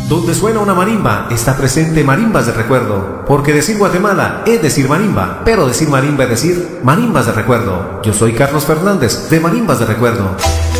Donde suena una marimba, está presente Marimbas de Recuerdo. Porque decir Guatemala es decir marimba, pero decir marimba es decir Marimbas de Recuerdo. Yo soy Carlos Fernández, de Marimbas de Recuerdo.